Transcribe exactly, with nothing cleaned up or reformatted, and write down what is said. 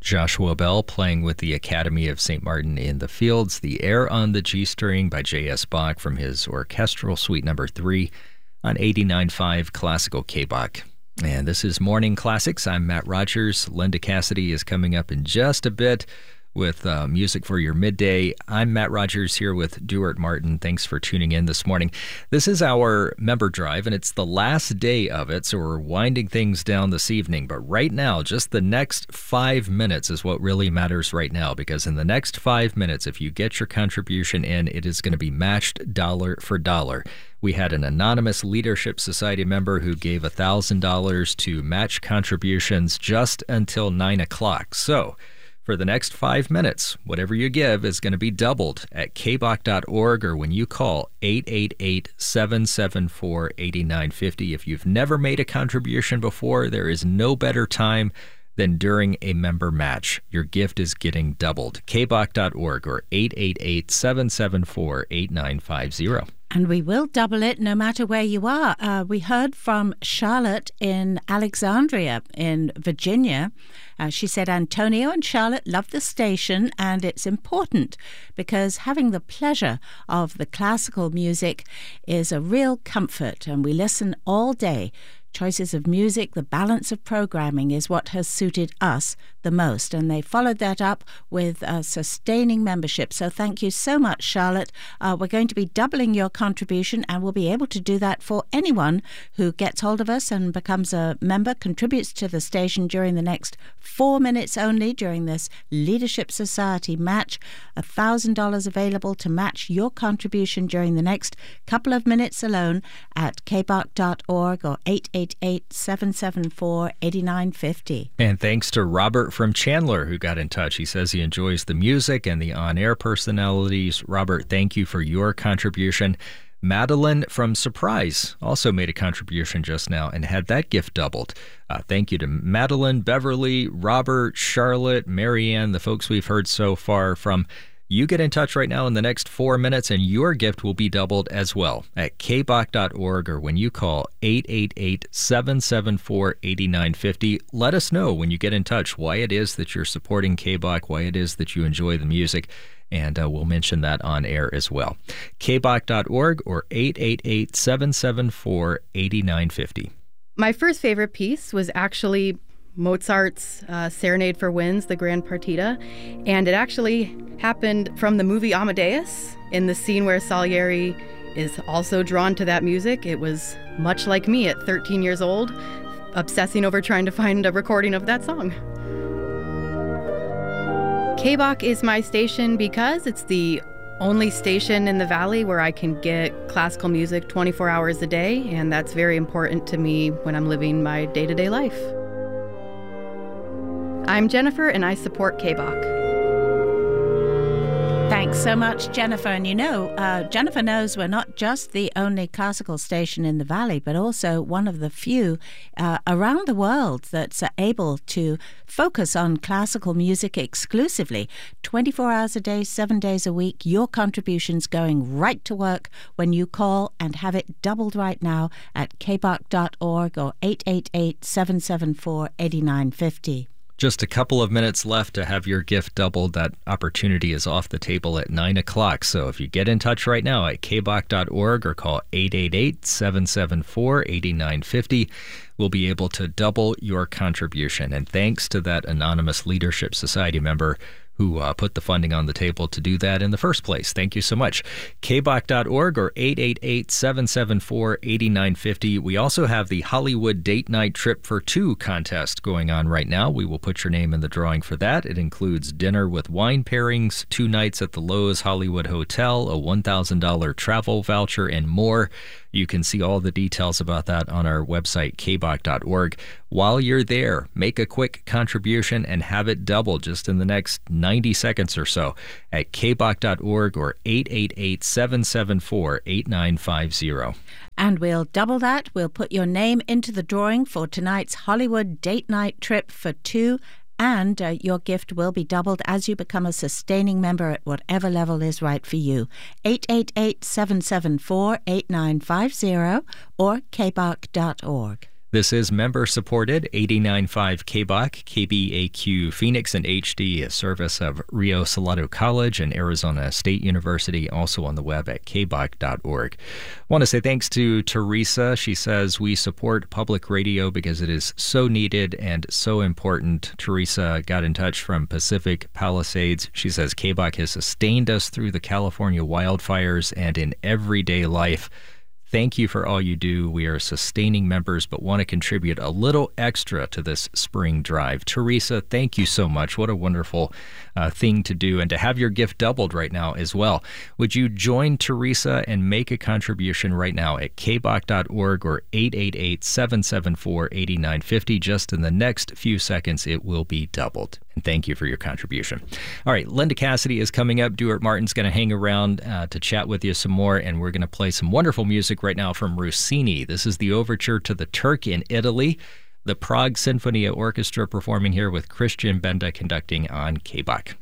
Joshua Bell playing with the Academy of Saint Martin in the Fields. The Air on the G String by J S. Bach from his Orchestral Suite number three on eighty-nine point five Classical K-Bach. And this is Morning Classics. I'm Matt Rogers. Linda Cassidy is coming up in just a bit with uh, music for your midday. I'm Matt Rogers here with Duart Martin. Thanks for tuning in this morning. This is our member drive, and it's the last day of it, so we're winding things down this evening. But right now, just the next five minutes is what really matters right now, because in the next five minutes, if you get your contribution in, it is going to be matched dollar for dollar. We had an anonymous Leadership Society member who gave one thousand dollars to match contributions just until nine o'clock. So for the next five minutes, whatever you give is going to be doubled at k bach dot org or when you call eight eight eight, seven seven four, eight nine five zero. If you've never made a contribution before, there is no better time than during a member match. Your gift is getting doubled. k bach dot org or eight eight eight, seven seven four, eight nine five zero. And we will double it no matter where you are. Uh, we heard from Charlotte in Alexandria in Virginia. Uh, she said, Antonio and Charlotte love the station, and it's important because having the pleasure of the classical music is a real comfort, and we listen all day. Choices of music, the balance of programming is what has suited us the most. And they followed that up with a sustaining membership. So thank you so much, Charlotte. Uh, we're going to be doubling your contribution, and we'll be able to do that for anyone who gets hold of us and becomes a member, contributes to the station during the next four minutes only during this Leadership Society match. one thousand dollars available to match your contribution during the next couple of minutes alone at k bach dot org or eight eight eight, seven seven four, eight nine five zero. And thanks to Robert from Chandler who got in touch. He says he enjoys the music and the on-air personalities. Robert, thank you for your contribution. Madeline from Surprise also made a contribution just now and had that gift doubled. Uh, thank you to Madeline, Beverly, Robert, Charlotte, Marianne, the folks we've heard so far from. You get in touch right now in the next four minutes, and your gift will be doubled as well at k bach dot org or when you call eight eight eight, seven seven four, eight nine five zero. Let us know when you get in touch why it is that you're supporting K-Bach, why it is that you enjoy the music, and uh, we'll mention that on air as well. k bach dot org or eight eight eight, seven seven four, eight nine five zero. My first favorite piece was actually Mozart's uh, Serenade for Winds, the Grand Partita, and it actually happened from the movie Amadeus. In the scene where Salieri is also drawn to that music, it was much like me at thirteen years old, obsessing over trying to find a recording of that song. K-Bach is my station because it's the only station in the Valley where I can get classical music twenty-four hours a day, and that's very important to me when I'm living my day-to-day life. I'm Jennifer, and I support K-Bach. Thanks so much, Jennifer. And you know, uh, Jennifer knows we're not just the only classical station in the Valley, but also one of the few uh, around the world that's able to focus on classical music exclusively. twenty-four hours a day, seven days a week, your contributions going right to work when you call, and have it doubled right now at k bach dot org or eight eight eight, seven seven four, eight nine five zero. Just a couple of minutes left to have your gift doubled. That opportunity is off the table at nine o'clock. So if you get in touch right now at k bach dot org or call eight eight eight, seven seven four, eight nine five zero, we'll be able to double your contribution. And thanks to that anonymous Leadership Society member who uh, put the funding on the table to do that in the first place. Thank you so much. k bach dot org or eight eight eight, seven seven four, eight nine five zero. We also have the Hollywood Date Night Trip for Two contest going on right now. We will put your name in the drawing for that. It includes dinner with wine pairings, two nights at the Loews Hollywood Hotel, a one thousand dollars travel voucher, and more. You can see all the details about that on our website, k bach dot org. While you're there, make a quick contribution and have it doubled just in the next ninety seconds or so at k bach dot org or eight eight eight, seven seven four, eight nine five zero. And we'll double that. We'll put your name into the drawing for tonight's Hollywood Date Night Trip for Two. And uh, your gift will be doubled as you become a sustaining member at whatever level is right for you. eight eight eight, seven seven four, eight nine five zero or k bach dot org. This is member-supported eighty-nine point five K B O C, K B A Q Phoenix and H D, a service of Rio Salado College and Arizona State University, also on the web at k b o c dot org. I want to say thanks to Teresa. She says, we support public radio because it is so needed and so important. Teresa got in touch from Pacific Palisades. She says, K B O C has sustained us through the California wildfires and in everyday life. Thank you for all you do. We are sustaining members, but want to contribute a little extra to this spring drive. Teresa, thank you so much. What a wonderful uh, thing to do, and to have your gift doubled right now as well. Would you join Teresa and make a contribution right now at k b o c dot org or eight eight eight, seven seven four, eight nine five zero? Just in the next few seconds, it will be doubled. And thank you for your contribution. All right, Linda Cassidy is coming up. Duart Martin's going to hang around uh, to chat with you some more, and we're going to play some wonderful music right now from Rossini. This is the overture to the Turk in Italy, the Prague Sinfonia Orchestra performing here with Christian Benda conducting on K B O C.